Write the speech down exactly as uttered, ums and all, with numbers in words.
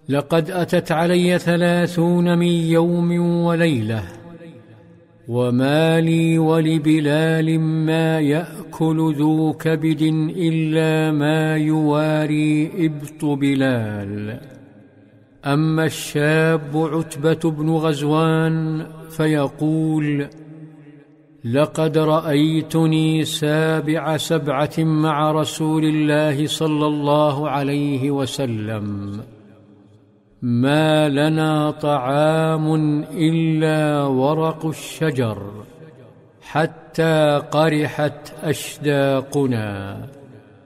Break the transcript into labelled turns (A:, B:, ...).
A: لقد أتت علي ثلاثون من يوم وليلة، وما لي ولبلال ما يأكل ذو كبد إلا ما يواري إبط بلال. أما الشاب عتبة بن غزوان فيقول: لقد رأيتني سابع سبعة مع رسول الله صلى الله عليه وسلم، ما لنا طعام إلا ورق الشجر حتى قرحت أشداقنا.